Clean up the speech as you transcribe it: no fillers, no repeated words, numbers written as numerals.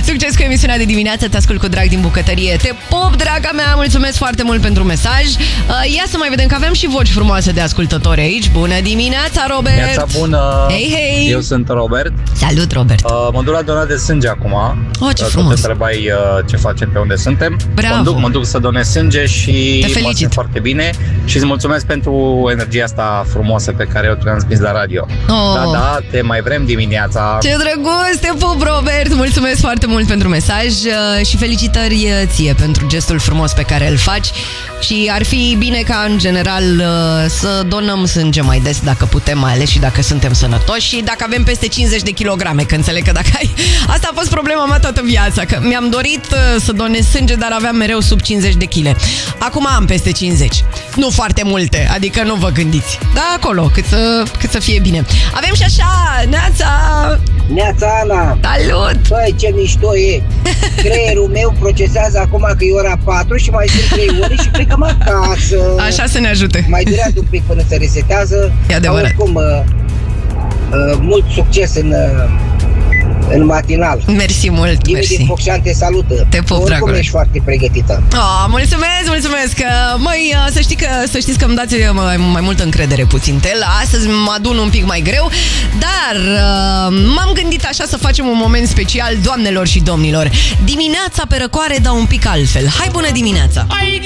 Succes cu emisiunea de dimineață, te ascult cu drag din bucătărie. Te pop, draga mea, mulțumesc foarte mult pentru mesaj. Ia să mai vedem că aveam și voci frumoase de ascultători aici. Bună dimineața, Robert! Neața bună! Hei, hei! Eu sunt Robert. Salut, Robert! Mă duc la donat de sânge acum. Ce frumos! Te întrebai ce facem, pe unde suntem. Bravo! Mă duc să donez sânge și te felicit! mă simt foarte bine și îți mulțumesc pentru energia asta frumoasă pe care o transmis la radio. Da, te mai vrem dimineața! Ce drăguț! Te pup, Robert! Mulțumesc foarte mult pentru mesaj și felicitări ție pentru gestul frumos pe care îl faci și ar fi bine ca în general să donăm sânge mai des dacă putem, mai ales și dacă suntem sănătoși și dacă avem peste 50 de kilograme, că înțeleg că dacă ai... Asta a fost problema mea toată viața, că mi-am dorit să donez sânge, dar aveam mereu sub 50 de kg. Acum am peste 50. Nu foarte multe, adică nu vă gândiți. Da, acolo, cât să fie bine. Avem și așa, Neața! Neața, Ana! Salut! Băi, ce mișto e! Creierul meu procesează acum că e ora 4 și mai sunt 3 ore și plecăm acasă. Așa să ne ajute. Mai durează un pic până se resetează. E adevărat. Oricum, mult succes în matinal. Mersi mult, Imi mersi. din Focșani te salută. Te pup, oricum dragule. ești foarte pregătită. Mulțumesc. Măi, să știți că îmi dați mai multă încredere puțin. Astăzi mă adun un pic mai greu, dar m-am gândit așa să facem un moment special, doamnelor și domnilor. Dimineața pe răcoare, dar un pic altfel. Hai, bună dimineața!